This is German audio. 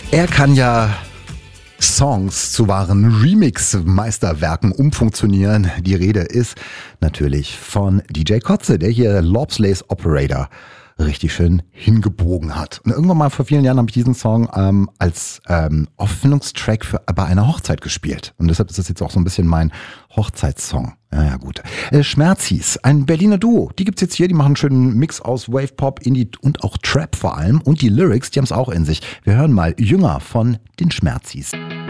Er kann ja Songs zu wahren Remix-Meisterwerken umfunktionieren. Die Rede ist natürlich von DJ Kotze, der hier Lobslays Operator richtig schön hingebogen hat. Und irgendwann mal vor vielen Jahren habe ich diesen Song als Auffindungstrack bei einer Hochzeit gespielt. Und deshalb ist das jetzt auch so ein bisschen mein Hochzeitssong. Ja, gut. Schmerzis, ein Berliner Duo. Die gibt's jetzt hier, die machen einen schönen Mix aus Wave Pop, Indie und auch Trap vor allem. Und die Lyrics, die haben es auch in sich. Wir hören mal Jünger von den Schmerzis.